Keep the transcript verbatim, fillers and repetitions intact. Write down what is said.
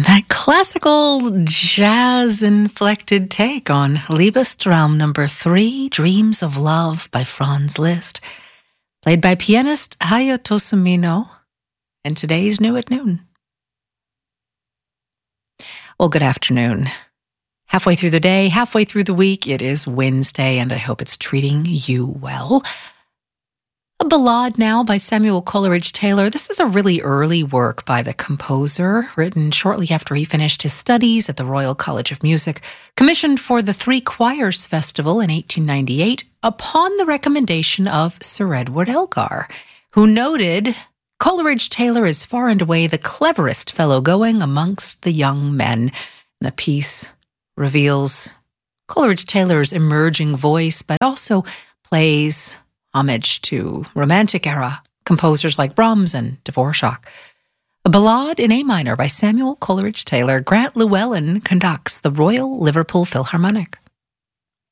That classical jazz-inflected take on Liebestraum number three, Dreams of Love by Franz Liszt, played by pianist Hayato Sumino, and today's New at Noon. Well, good afternoon. Halfway through the day, halfway through the week, it is Wednesday, and I hope it's treating you well. A Ballade now by Samuel Coleridge Taylor. This is a really early work by the composer, written shortly after he finished his studies at the Royal College of Music, commissioned for the Three Choirs Festival in eighteen ninety-eight, upon the recommendation of Sir Edward Elgar, who noted Coleridge Taylor is far and away the cleverest fellow going amongst the young men. And the piece reveals Coleridge Taylor's emerging voice, but also plays homage to Romantic-era composers like Brahms and Dvorak. A Ballade in A minor by Samuel Coleridge Taylor. Grant Llewellyn conducts the Royal Liverpool Philharmonic.